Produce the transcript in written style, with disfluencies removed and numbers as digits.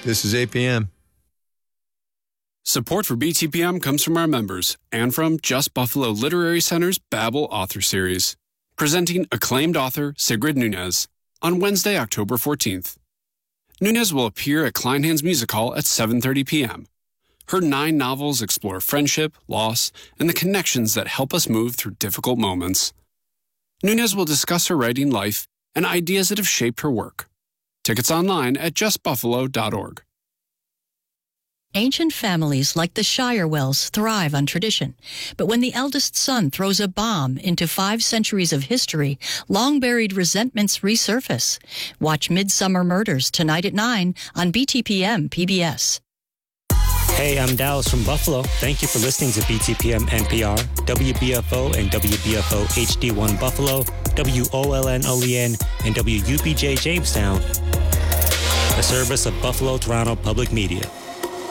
This is APM. Support for BTPM comes from our members and from Just Buffalo Literary Center's Babel Author Series, presenting acclaimed author Sigrid Nunez on Wednesday, October 14th. Nunez will appear at Kleinhans Music Hall at 7:30 p.m. Her 9 novels explore friendship, loss, and the connections that help us move through difficult moments. Nunez will discuss her writing life and ideas that have shaped her work. Tickets online at justbuffalo.org. Ancient families like the Shirewells thrive on tradition. But when the eldest son throws a bomb into 5 centuries of history, long-buried resentments resurface. Watch Midsummer Murders tonight at 9 on BTPM PBS. Hey, I'm Dallas from Buffalo. Thank you for listening to BTPM NPR, WBFO and WBFO HD1 Buffalo, WOLN Olean, and WUPJ Jamestown, a service of Buffalo Toronto Public Media.